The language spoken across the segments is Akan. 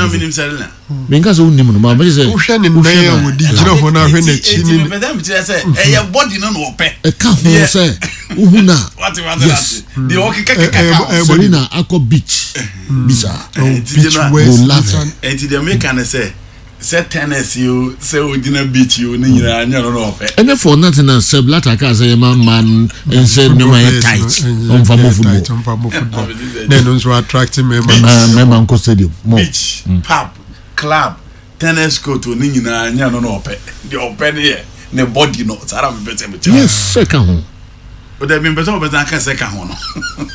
Enya minim Serena. Menka so unim no ma me say. Wo hwe ne nan wodi gina ho na hwe na chi ni. Madam tell say e body no no ope. E ka ho say uhuna. What that? The okay Serena akọ beach. Bisa. Beach west. Enti the make na say tennis you say odina beach you ni nyina anya no ope. And for nothing and sub latter ka say man and say no my tight. On for football. Then also attracting member stadium. Beach, pub, club, tennis court ni nyina anya no ope. The open here ne body no sara me better me. Yes, second ho. But there been better can second ho no.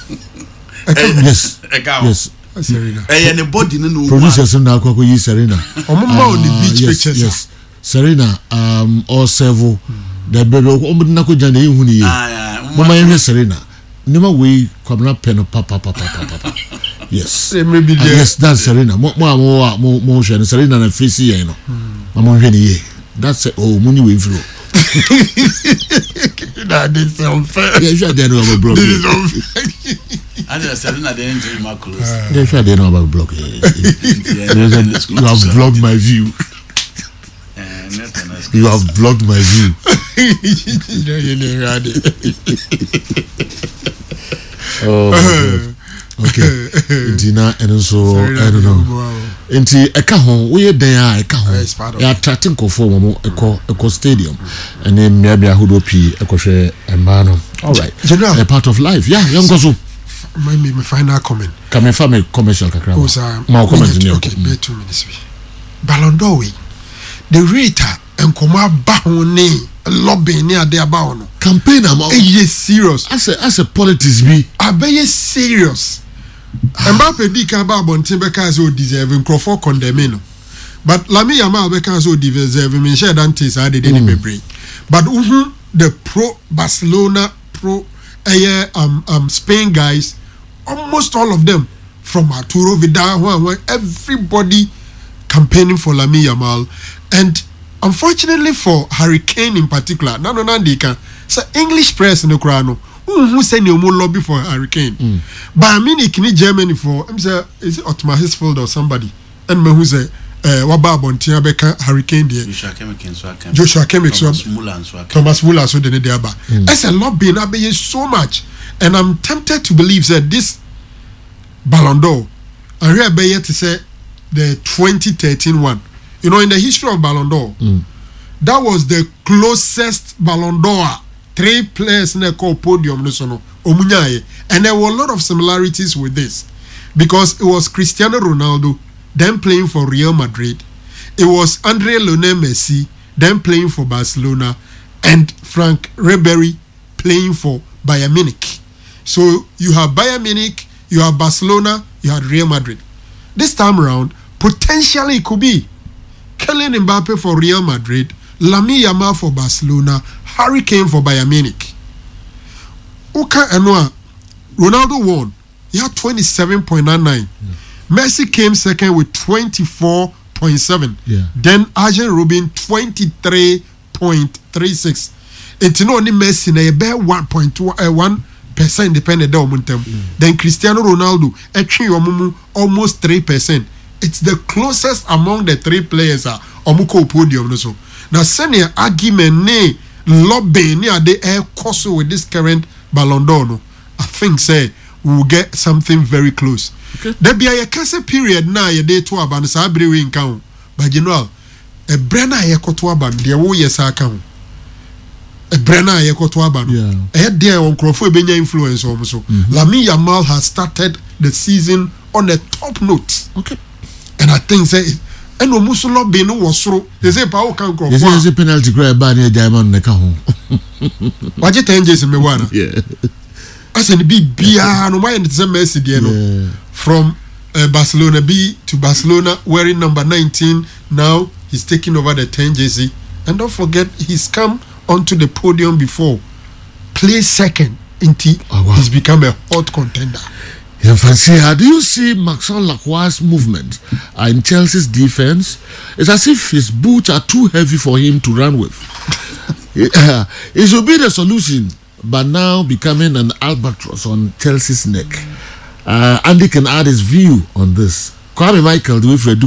Yes. Yes. Serena. And the body no producers na akọ yi Serena. Omumba on the beach pictures. Yes. Serena all several the baby omudina ko jana ehunu ye. Mama ye Serena. Nima we kwabna pen papa. Yes. Maybe yes, that's Serena. Mo hwe Serena na face ye no. Mama hwe ye. That's oh muni we flow. That is unfair. Yeah, sure they know about block. This is unfair. I just said I didn't enjoy my clothes. Yeah, sure they know about block. You have blocked my view. You have blocked my view. Oh, okay. Intina and so I don't know. Inti eka ho we den eka ho. Ya attracting kofo mo eko stadium. And then maybe ahudo pi ekohwe emba no. All right. A part of life. Yeah, young go so. My final comment. Come from a commercial kakra. Ma comment ni. Okay, be 2 minutes. Ballon d'Or we. The rate and koma ba ho ni lobby ni ade aba ho no. Campaign am. Yes, serious. As a politics be. Abeye serious. Mbappe di kan ba bontin be kan so deserve Crawford condemn. But Lamine Yamal be kan so deserve me share dan tis ade dey bebre. But the pro Barcelona pro Spain guys, almost all of them from Arturo Vidal, everybody campaigning for Lamine Yamal, and unfortunately for Harry Kane in particular, so English press in the crowd who send you more lobby for Harry Kane. But I mean, in Germany for is it Otmar Hitzfeld or somebody, and me who say waba bontia beka Harry Kane there. Joshua Kimmich, Thomas Muller so the there ba. As a lobby na be so much, and I'm tempted to believe that this Ballon d'Or, I hear be to say the 2013 one. You know, in the history of Ballon d'Or, that was the closest Ballon d'Or. 3 players in a podium, and there were a lot of similarities with this because it was Cristiano Ronaldo then playing for Real Madrid, it was Andre Lionel Messi then playing for Barcelona, and Frank Ribery playing for Bayern Munich. So you have Bayern Munich, you have Barcelona, you have Real Madrid. This time around, potentially it could be Kylian Mbappe for Real Madrid, Lamine Yamal for Barcelona, Harry Kane for Bayern Munich. Uka Enwa, Ronaldo won. He had 27.99. Messi came second with 24.7. Then Arjen Robben 23.36. It's not only Messi na be 1.1% dependent on them. Then Cristiano Ronaldo actually almost 3%. It's the closest among the 3 players omuko podium so. Now senior argument ne lobby ni ade course with this current Ballon d'Or no. I think say we will get something very close. There be a cancer period na ye day to aban sa abre we nkan. But general e brena ye koto aban de wo yes aka ho. E brena ye koto aban. E there on crofo e benya influence o so. Lamine Yamal has started the season on a top note. Okay. And I think say and no muso lobby no wasoro. They say pa o kan crofo. They say penalty grab ba na diamond na ka ho. Waje 10 days me wana. Yeah. As in be bia no mind the Messi there no. From Barcelona B to Barcelona wearing number 19. Now he's taking over the 10 jersey. And don't forget he's come onto the podium before. Placed second into he's become a hot contender. Yeah, fancy. How do you see Maxwell Lacroix's movement in Chelsea's defense? It's as if his boots are too heavy for him to run with. It should be the solution, but now becoming an albatross on Chelsea's neck. Andy can add his view on this. Kwame Michael, do we